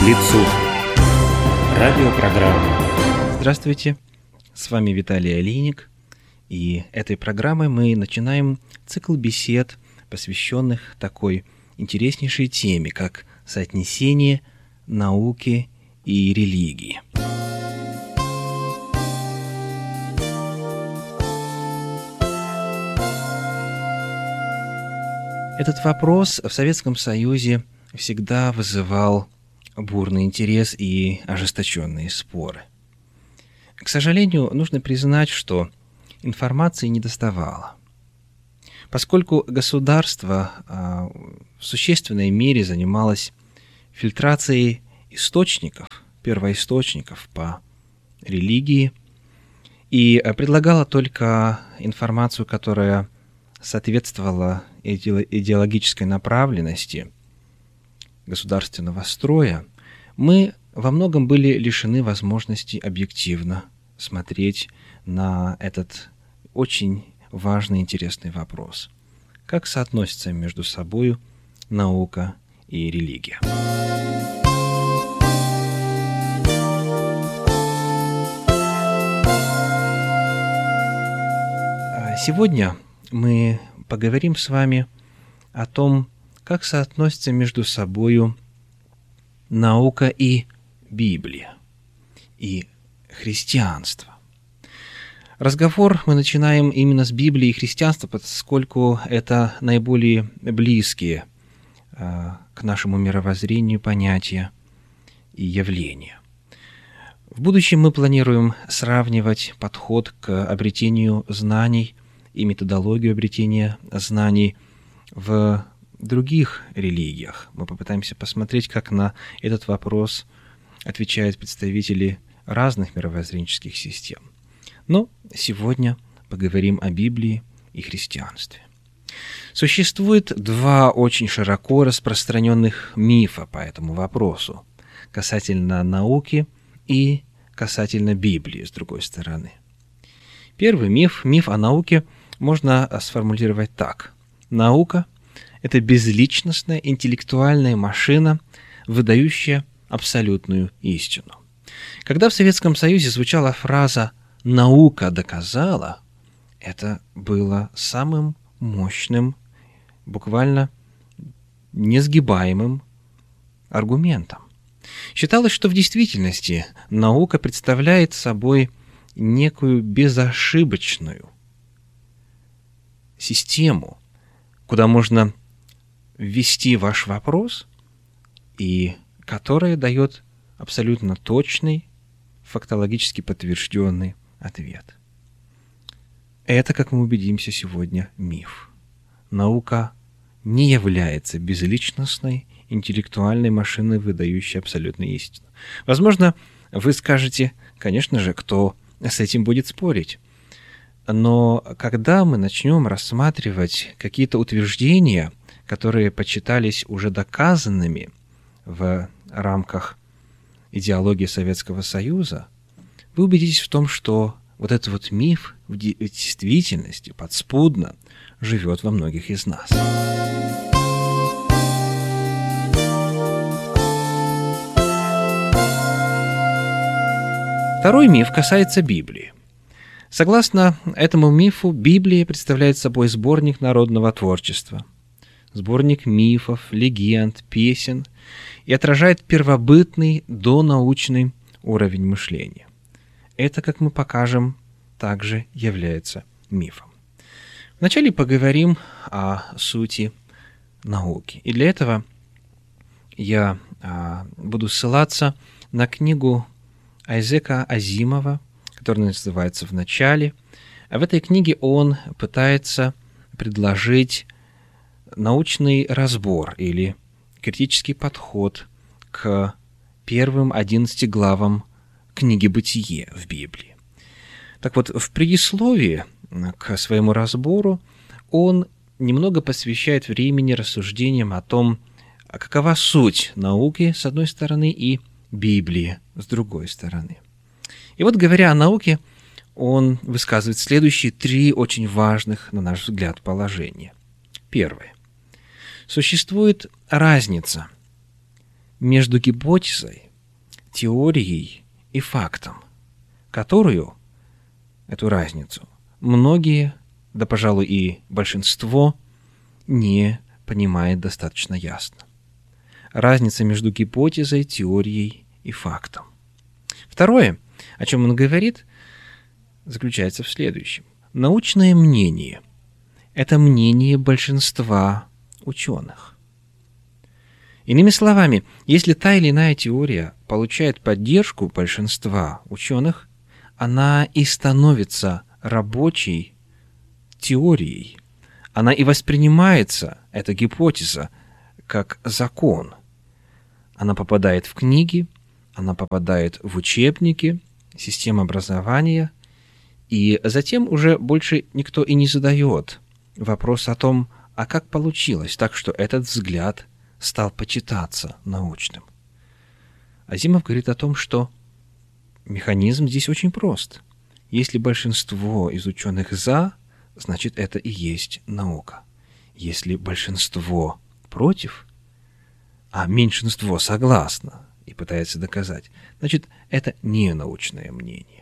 лицу». Радиопрограмма. Здравствуйте, с вами Виталий Алиник, и этой программой мы начинаем цикл бесед, посвященных такой интереснейшей теме, как соотнесение науки и религии. Этот вопрос в Советском Союзе всегда вызывал бурный интерес и ожесточенные споры. К сожалению, нужно признать, что информации недоставало, поскольку государство в существенной мере занималось фильтрацией источников, первоисточников по религии и предлагало только информацию, которая соответствовала идеологической направленности государственного строя, мы во многом были лишены возможности объективно смотреть на этот очень важный и интересный вопрос. Как соотносятся между собой наука и религия? Сегодня мы поговорим с вами о том, как соотносятся между собой наука и Библия, и христианство. Разговор мы начинаем именно с Библии и христианства, поскольку это наиболее близкие к нашему мировоззрению понятия и явления. В будущем мы планируем сравнивать подход к обретению знаний и методологию обретения знаний в других религиях. Мы попытаемся посмотреть, как на этот вопрос отвечают представители разных мировоззренческих систем. Но сегодня поговорим о Библии и христианстве. Существует два очень широко распространенных мифа по этому вопросу касательно науки и касательно Библии, с другой стороны. Первый миф о науке можно сформулировать так. Наука — это безличностная интеллектуальная машина, выдающая абсолютную истину. Когда в Советском Союзе звучала фраза «наука доказала», это было самым мощным, буквально несгибаемым аргументом. Считалось, что в действительности наука представляет собой некую безошибочную систему, куда можно ввести ваш вопрос, и которая дает абсолютно точный, фактологически подтвержденный ответ. Это, как мы убедимся сегодня, миф. Наука не является безличностной, интеллектуальной машиной, выдающей абсолютную истину. Возможно, вы скажете, конечно же, кто с этим будет спорить. Но когда мы начнем рассматривать какие-то утверждения, которые почитались уже доказанными в рамках идеологии Советского Союза, вы убедитесь в том, что вот этот вот миф в действительности подспудно живет во многих из нас. Второй миф касается Библии. Согласно этому мифу, Библия представляет собой сборник народного творчества, сборник мифов, легенд, песен и отражает первобытный донаучный уровень мышления. Это, как мы покажем, также является мифом. Вначале поговорим о сути науки. И для этого я буду ссылаться на книгу Айзека Азимова, которая называется «В начале». А в этой книге он пытается предложить научный разбор или критический подход к первым 11 главам книги «Бытие» в Библии. Так вот, в предисловии к своему разбору он немного посвящает времени рассуждениям о том, какова суть науки, с одной стороны, и Библии, с другой стороны. И вот, говоря о науке, он высказывает следующие три очень важных, на наш взгляд, положения. Первое. Существует разница между гипотезой, теорией и фактом, которую, эту разницу, многие, да, пожалуй, и большинство, не понимает достаточно ясно. Разница между гипотезой, теорией и фактом. Второе, о чем он говорит, заключается в следующем. Научное мнение – это мнение большинства ученых. Иными словами, если та или иная теория получает поддержку большинства ученых, она и становится рабочей теорией. Она и воспринимается, эта гипотеза, как закон. Она попадает в книги, она попадает в учебники, систему образования, и затем уже больше никто и не задает вопрос о том, а как получилось так, что этот взгляд стал почитаться научным. Азимов говорит о том, что механизм здесь очень прост. Если большинство из ученых «за», значит, это и есть наука. Если большинство против, а меньшинство согласно и пытается доказать, значит, это не научное мнение.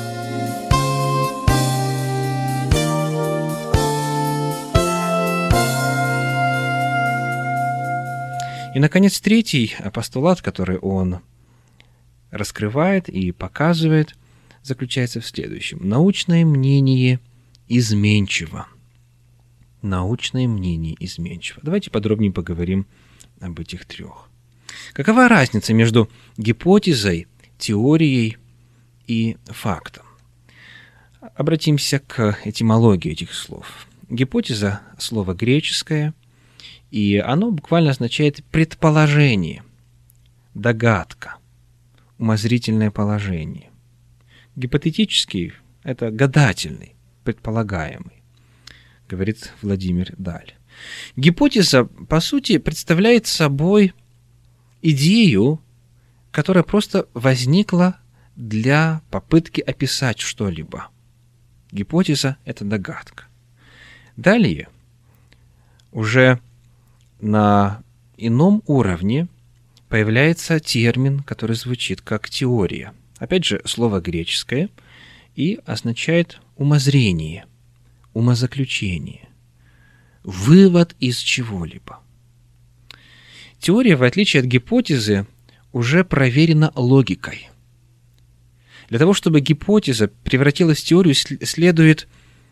И, наконец, третий постулат, который он раскрывает и показывает, заключается в следующем. Научное мнение изменчиво. Научное мнение изменчиво. Давайте подробнее поговорим об этих трех. Какова разница между гипотезой, теорией и фактом? Обратимся к этимологии этих слов. Гипотеза – слово греческое, и оно буквально означает предположение, догадка, умозрительное положение. Гипотетический – это гадательный, предполагаемый, говорит Владимир Даль. Гипотеза, по сути, представляет собой идею, которая просто возникла для попытки описать что-либо. Гипотеза – это догадка. Далее, уже на ином уровне появляется термин, который звучит как теория. Опять же, слово греческое и означает умозрение, умозаключение, вывод из чего-либо. Теория, в отличие от гипотезы, уже проверена логикой. Для того, чтобы гипотеза превратилась в теорию, следует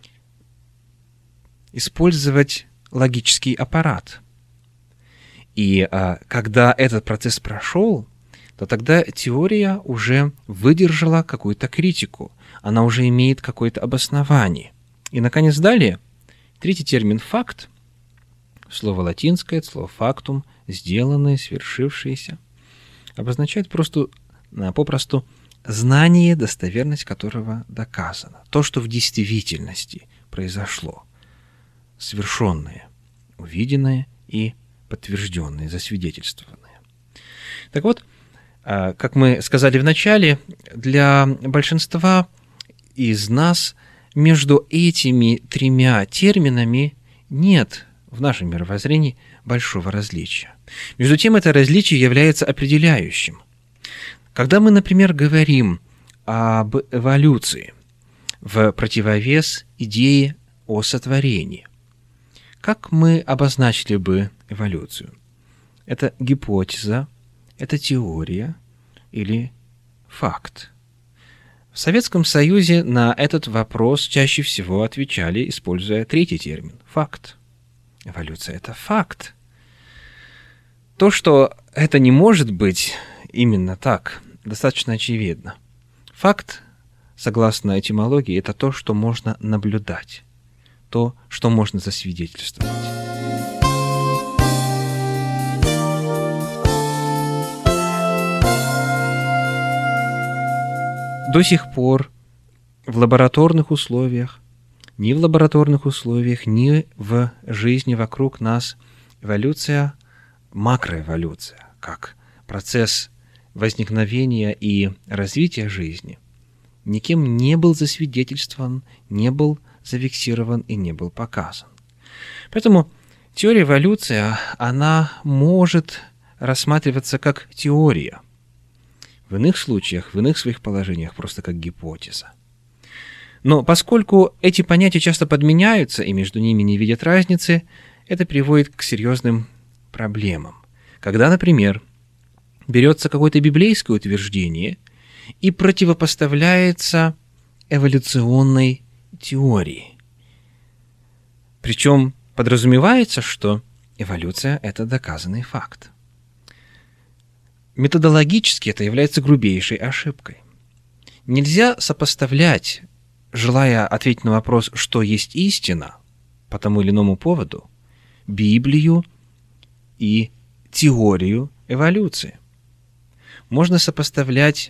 использовать логический аппарат. И когда этот процесс прошел, то тогда теория уже выдержала какую-то критику, она уже имеет какое-то обоснование. И, наконец, далее, третий термин «факт», слово латинское, слово «фактум», сделанное, свершившееся, обозначает попросту знание, достоверность которого доказана. То, что в действительности произошло, совершенное, увиденное и подтвержденное, засвидетельствованное. Так вот, как мы сказали в начале, для большинства из нас между этими тремя терминами нет в нашем мировоззрении большого различия. Между тем, это различие является определяющим. Когда мы, например, говорим об эволюции в противовес идее о сотворении, как мы обозначили бы эволюцию? Это гипотеза, это теория или факт? В Советском Союзе на этот вопрос чаще всего отвечали, используя третий термин – факт. Эволюция – это факт. То, что это не может быть именно так, достаточно очевидно. Факт, согласно этимологии, это то, что можно наблюдать, то, что можно засвидетельствовать. До сих пор в лабораторных условиях, ни в лабораторных условиях, ни в жизни вокруг нас эволюция, макроэволюция, как процесс возникновения и развития жизни, никем не был засвидетельствован, не был зафиксирован и не был показан. Поэтому теория эволюции, она может рассматриваться как теория. В иных случаях, в иных своих положениях просто как гипотеза. Но поскольку эти понятия часто подменяются и между ними не видят разницы, это приводит к серьезным проблемам. Когда, например, берется какое-то библейское утверждение и противопоставляется эволюционной теории. Причем подразумевается, что эволюция – это доказанный факт. Методологически это является грубейшей ошибкой. Нельзя сопоставлять, желая ответить на вопрос, что есть истина по тому или иному поводу, Библию и теорию эволюции. Можно сопоставлять